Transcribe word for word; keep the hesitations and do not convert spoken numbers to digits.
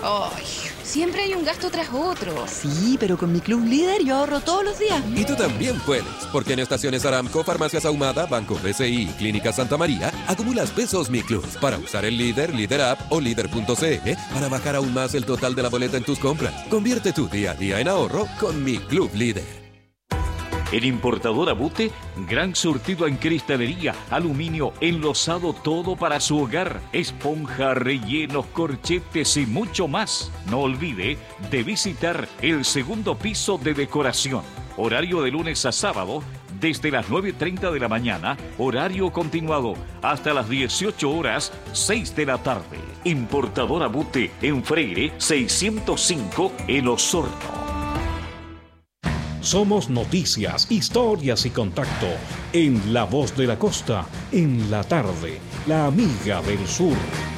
Ay, siempre hay un gasto tras otro. Sí, pero con mi Club Líder yo ahorro todos los días. Y tú también puedes, porque en Estaciones Aramco, Farmacias Ahumada, Banco B C I y Clínica Santa María, acumulas pesos Mi Club para usar el Líder, Líder App o Líder punto c l para bajar aún más el total de la boleta en tus compras. Convierte tu día a día en ahorro con Mi Club Líder. En Importadora Bute, gran surtido en cristalería, aluminio, enlosado, todo para su hogar, esponja, rellenos, corchetes y mucho más. No olvide de visitar el segundo piso de decoración. Horario de lunes a sábado, desde las nueve y treinta de la mañana, horario continuado, hasta las dieciocho horas, seis de la tarde. Importadora Bute, en Freire, seiscientos cinco, El Osorno. Somos noticias, historias y contacto en La Voz de la Costa, en la tarde, la amiga del sur.